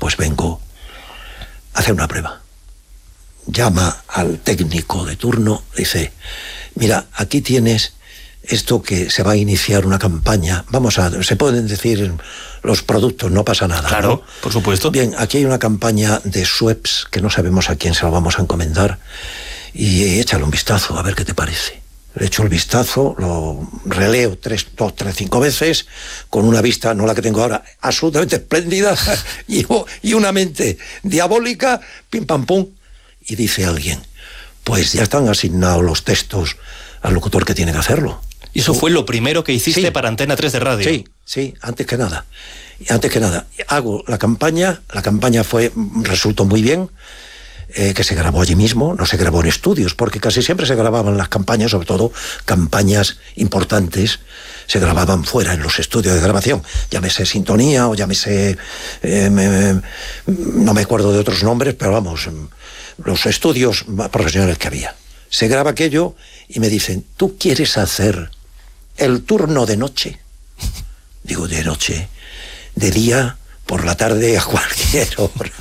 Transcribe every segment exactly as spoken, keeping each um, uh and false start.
pues vengo a hacer una prueba. Llama al técnico de turno, dice, mira, aquí tienes esto que se va a iniciar una campaña, vamos a, se pueden decir los productos, no pasa nada. Claro, ¿no? Por supuesto. Bien, aquí hay una campaña de Schweppes que no sabemos a quién se lo vamos a encomendar, y échale un vistazo, a ver qué te parece. Le echo el vistazo, lo releo tres, dos, tres, cinco veces, con una vista, no la que tengo ahora, absolutamente espléndida, y, y una mente diabólica, pim pam pum, y dice alguien, pues ya están asignados los textos al locutor que tiene que hacerlo. ¿Y eso fue lo primero que hiciste sí. para Antena tres de radio? Sí, sí, antes que nada. Antes que nada, hago la campaña, la campaña fue, resultó muy bien, eh, que se grabó allí mismo, no se grabó en estudios, porque casi siempre se grababan las campañas, sobre todo campañas importantes, se grababan fuera, en los estudios de grabación, llámese Sintonía o llámese, eh, me, no me acuerdo de otros nombres, pero vamos, los estudios profesionales que había. Se graba aquello y me dicen, ¿tú quieres hacer el turno de noche? Digo, de noche, de día, por la tarde, a cualquier hora.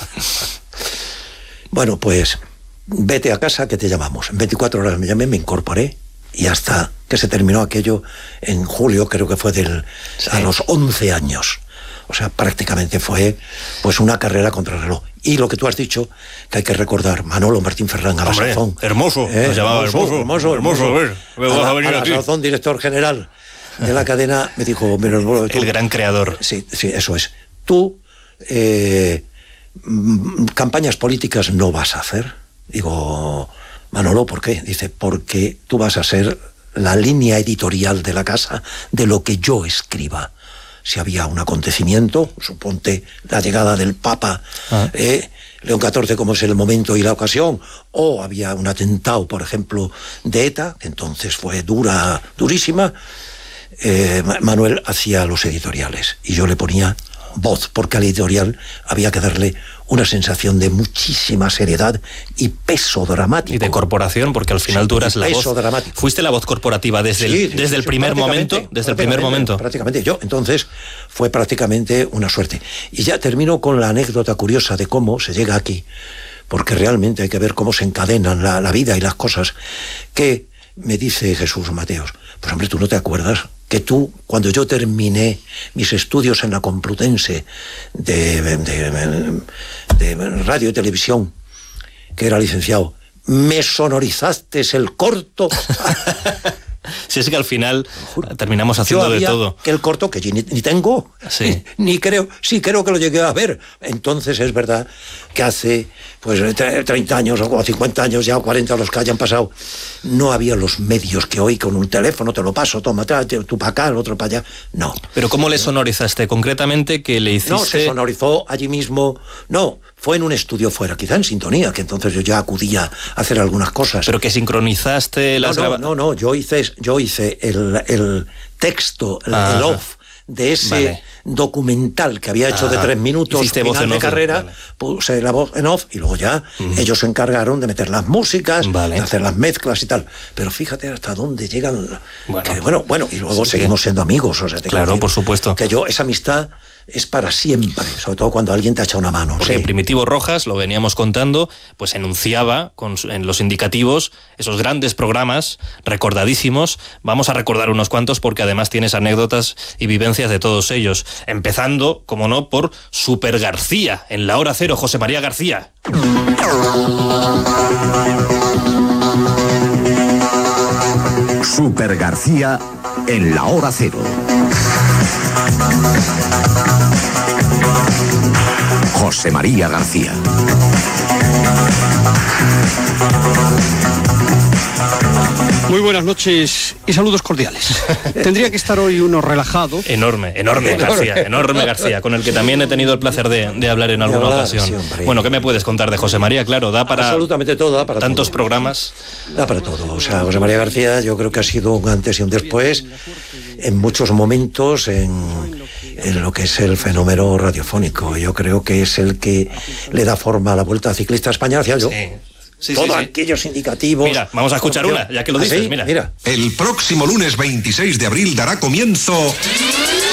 Bueno, pues vete a casa que te llamamos. En veinticuatro horas me llamé, me incorporé y hasta que se terminó aquello en julio, creo que fue del, sí. a los once años. O sea, prácticamente fue pues una carrera contra el reloj. Y lo que tú has dicho, que hay que recordar, Manolo Martín Ferrán, a la Hombre, sazón. Hermoso, ¿eh? nos llamaba hermoso, hermoso, hermoso, hermoso. A ver, me vas a, a venir a la aquí. sazón, director general de la cadena, me dijo... Mira, tú, el gran creador. Sí, sí, eso es. Tú, eh, campañas políticas no vas a hacer. Digo, Manolo, ¿por qué? Dice, porque tú vas a ser la línea editorial de la casa de lo que yo escriba. Si había un acontecimiento, suponte la llegada del Papa, ah. eh, León catorce, como es el momento y la ocasión, o había un atentado, por ejemplo, de ETA, que entonces fue dura, durísima, eh, Manuel hacía los editoriales y yo le ponía voz, porque al editorial había que darle una sensación de muchísima seriedad y peso dramático. Y de corporación, porque al final sí, tú eras la peso voz. Dramático. Fuiste la voz corporativa desde sí, el, sí, desde sí, el primer momento. Desde el primer momento. Prácticamente yo. Entonces fue prácticamente una suerte. Y ya termino con la anécdota curiosa de cómo se llega aquí, porque realmente hay que ver cómo se encadenan la, la vida y las cosas. Que me dice Jesús Mateos, pues hombre, ¿tú no te acuerdas que tú, cuando yo terminé mis estudios en la Complutense de, de, de, de radio y televisión, que era licenciado, me sonorizaste el corto? Si es que al final terminamos haciendo de todo. Que el corto, que ni, ni tengo, sí. ni, ni creo, sí creo que lo llegué a ver. Entonces es verdad que hace pues treinta años o cincuenta años, ya o cuarenta los que hayan pasado, no había los medios que hoy con un teléfono te lo paso, toma, tú para acá, el otro para allá. No. Pero ¿cómo le sonorizaste concretamente que le hiciste? No, se sonorizó allí mismo. No, fue en un estudio fuera, quizá en Sintonía, que entonces yo ya acudía a hacer algunas cosas. Pero que sincronizaste las no, no, no, no, yo hice, yo hice el, el texto, el, el off de ese vale. documental que había hecho Ajá. de tres minutos, Hiciste final voz en de off, carrera, vale. puse la voz en off y luego ya uh-huh. ellos se encargaron de meter las músicas, vale. de hacer las mezclas y tal. Pero fíjate hasta dónde llegan. Bueno, que, bueno, bueno, y luego sí, seguimos siendo amigos. O sea, te claro, por supuesto. Que yo, esa amistad es para siempre, sobre todo cuando alguien te echa una mano. Porque sí. Primitivo Rojas, lo veníamos contando, pues enunciaba con, en los indicativos esos grandes programas recordadísimos. Vamos a recordar unos cuantos porque además tienes anécdotas y vivencias de todos ellos. Empezando, como no, por Super García, en la hora cero, José María García. Super García en la hora cero. José María García. Muy buenas noches y saludos cordiales. Tendría que estar hoy uno relajado. Enorme, enorme García, enorme García, con el que también he tenido el placer de, de hablar en alguna hablar, ocasión. Sí, bueno, ¿qué me puedes contar de José María? Claro, da para absolutamente todo, da para tantos todo. programas. Da para todo. O sea, José María García, yo creo que ha sido un antes y un después en muchos momentos en, en lo que es el fenómeno radiofónico. Yo creo que es el que le da forma a la Vuelta Ciclista a España, hacia yo. Sí. Sí, Todos sí, sí. aquellos indicativos. Mira, vamos a escuchar una, ya que lo dices, ¿Ah, sí? mira. mira. El próximo lunes veintiséis de abril dará comienzo